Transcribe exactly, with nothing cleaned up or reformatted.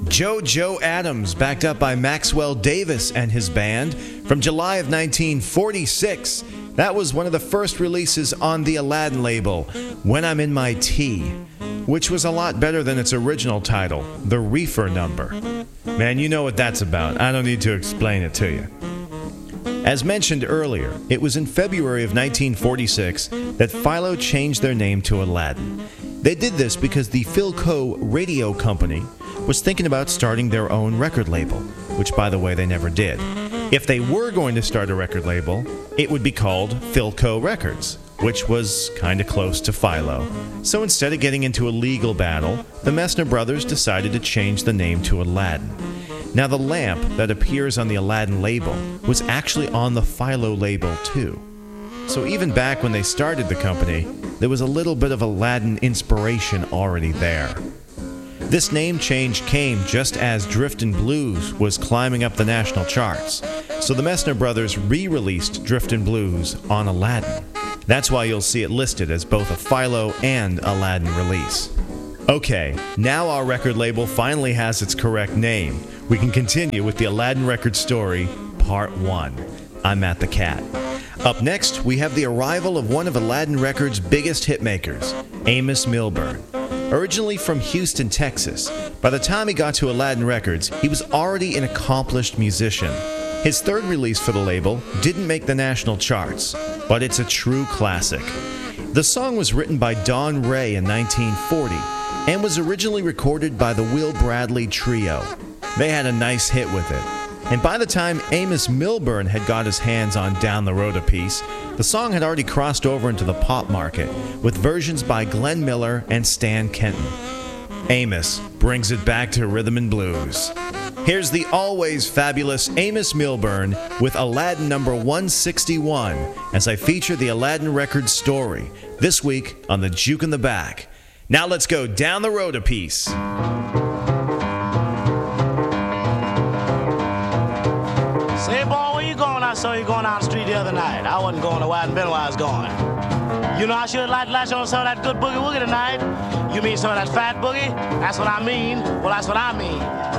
JoJo Adams, backed up by Maxwell Davis and his band, from July of nineteen forty-six. That was one of the first releases on the Aladdin label, When I'm in My Tea, which was a lot better than its original title, The Reefer Number. Man, you know what that's about. I don't need to explain it to you. As mentioned earlier, it was in February of nineteen forty-six that Philo changed their name to Aladdin. They did this because the Philco Radio Company was thinking about starting their own record label, which, by the way, they never did. If they were going to start a record label, it would be called Philco Records, which was kind of close to Philo. So instead of getting into a legal battle, the Messner brothers decided to change the name to Aladdin. Now, the lamp that appears on the Aladdin label was actually on the Philo label, too. So even back when they started the company, there was a little bit of Aladdin inspiration already there. This name change came just as Driftin' Blues was climbing up the national charts, so the Messner brothers re-released Driftin' Blues on Aladdin. That's why you'll see it listed as both a Philo and Aladdin release. Okay, now our record label finally has its correct name. We can continue with the Aladdin record story, Part one. I'm Matt the Cat. Up next, we have the arrival of one of Aladdin Records' biggest hitmakers, Amos Milburn. Originally from Houston, Texas, by the time he got to Aladdin Records, he was already an accomplished musician. His third release for the label didn't make the national charts, but it's a true classic. The song was written by Don Ray in nineteen forty and was originally recorded by the Will Bradley Trio. They had a nice hit with it. And by the time Amos Milburn had got his hands on Down the Road a Piece, the song had already crossed over into the pop market, with versions by Glenn Miller and Stan Kenton. Amos brings it back to rhythm and blues. Here's the always fabulous Amos Milburn with Aladdin number one sixty-one, as I feature the Aladdin record story, this week on the Juke in the Back. Now let's go down the road a piece. Say, boy, where you going? I saw you going down the street the other night. I wasn't going to where I been where I was going. You know, I should like to latch on some of that good boogie woogie tonight. You mean some of that fat boogie? That's what I mean. Well, that's what I mean.